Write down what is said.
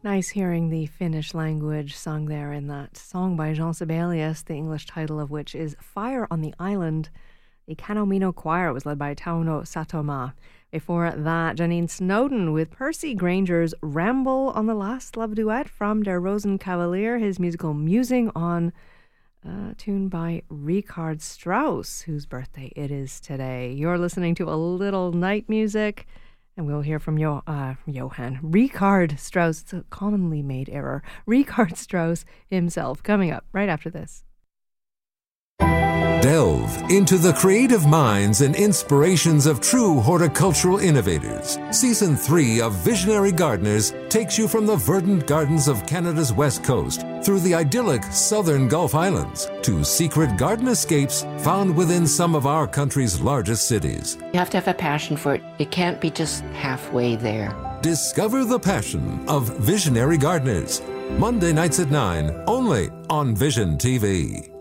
Nice hearing the Finnish language sung there in that song by Jean Sibelius, the English title of which is Fire on the Island. The Kanomino Choir was led by Tauno Satoma. Before that, Janine Snowden with Percy Granger's Ramble on the Last Love Duet from Der Rosenkavalier, his musical musing on a tune by Richard Strauss, whose birthday it is today. You're listening to A Little Night Music. And we'll hear from Johann Richard Strauss. It's a commonly made error. Richard Strauss himself coming up right after this. Delve into the creative minds and inspirations of true horticultural innovators. Season 3 of Visionary Gardeners takes you from the verdant gardens of Canada's west coast through the idyllic southern Gulf Islands to secret garden escapes found within some of our country's largest cities. You have to have a passion for it. It can't be just halfway there. Discover the passion of Visionary Gardeners. Monday nights at 9, only on Vision TV.